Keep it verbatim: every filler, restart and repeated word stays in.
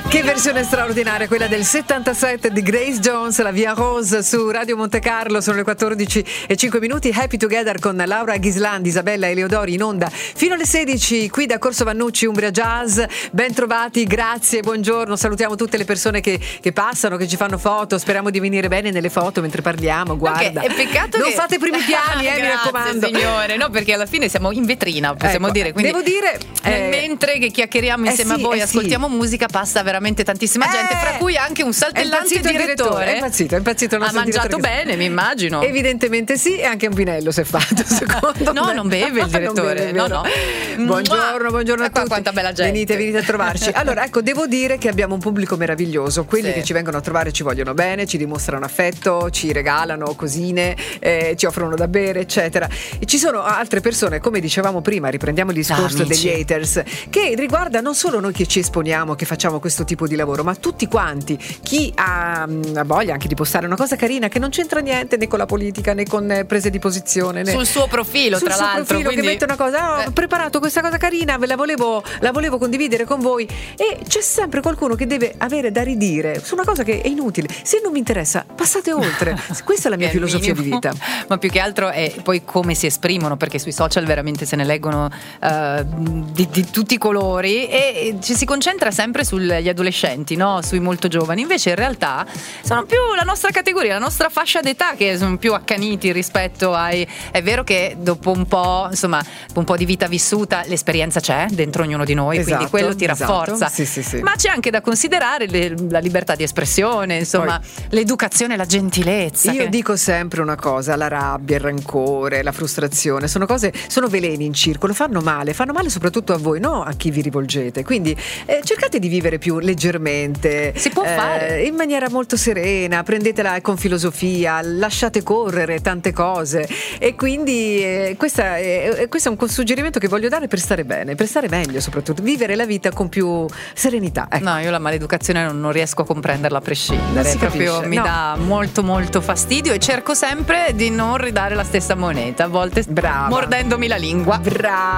Che versione straordinaria, quella del settantasette di Grace Jones, la Via Rose su Radio Monte Carlo. Sono le quattordici e cinque minuti. Happy Together con Laura Ghislandi, Isabella Eleodori in onda fino alle sedici qui da Corso Vannucci, Umbria Jazz. Ben trovati, grazie, buongiorno. Salutiamo tutte le persone che, che passano, che ci fanno foto. Speriamo di venire bene nelle foto mentre parliamo. Guarda, okay, è peccato non che... fate primi piani, eh, grazie, mi raccomando, signore. No, perché alla fine siamo in vetrina, possiamo ecco, dire. Quindi devo dire, nel eh, mentre che chiacchieriamo insieme eh sì, a voi, eh ascoltiamo sì. musica, passa veramente tantissima Eh, gente, fra cui anche un saltellante è direttore. È impazzito, è impazzito il ha nostro mangiato direttore. bene, mi immagino. Evidentemente sì, e anche un pinello si è fatto, secondo no, me. non beve il direttore. Non beve, no, no. Buongiorno, buongiorno a Qua, tutti. quanta bella gente. Venite, venite a trovarci. Allora, ecco, devo dire che abbiamo un pubblico meraviglioso. Quelli Sì. che ci vengono a trovare ci vogliono bene, ci dimostrano affetto, ci regalano cosine, eh, ci offrono da bere, eccetera. E ci sono altre persone, come dicevamo prima, riprendiamo il discorso Ah, degli haters, che riguarda non solo noi che ci esponiamo, che facciamo questo tipo di lavoro, ma tutti quanti. Chi ha, ha voglia anche di postare una cosa carina che non c'entra niente né con la politica né con eh, prese di posizione né sul suo profilo, sul tra suo l'altro, profilo, quindi... che mette una cosa, oh, ho preparato questa cosa carina, ve la volevo, la volevo condividere con voi, e c'è sempre qualcuno che deve avere da ridire su una cosa che è inutile. Se non vi interessa, passate oltre. Questa è la mia È filosofia di minimo. vita. Ma più che altro è poi come si esprimono, perché sui social veramente se ne leggono uh, di, di tutti i colori, e, e ci si concentra sempre sugli adolescenti, no? Sui molto giovani. Invece in realtà sono più la nostra categoria, la nostra fascia d'età, che sono più accaniti rispetto ai... È vero che dopo un po', insomma, un po' di vita vissuta, l'esperienza c'è dentro ognuno di noi, Esatto, quindi quello ti esatto. rafforza. Sì, sì, sì. Ma c'è anche da considerare le, la libertà di espressione, insomma, Poi, l'educazione, la gentilezza. io che... dico sempre una cosa: la rabbia, il rancore, la frustrazione sono cose, sono veleni in circolo, fanno male, fanno male soprattutto a voi, no a chi vi rivolgete. Quindi eh, cercate di vivere più leggermente, si può eh, fare in maniera molto serena, prendetela con filosofia, lasciate correre tante cose, e quindi eh, questa è, questo è un suggerimento che voglio dare per stare bene, per stare meglio, soprattutto vivere la vita con più serenità, ecco. No, io la maleducazione non, non riesco a comprenderla a prescindere, Non si proprio capisce, mi no. dà molto molto fastidio, e cerco sempre di non ridare la stessa moneta, a volte Brava. mordendomi la lingua. Brava.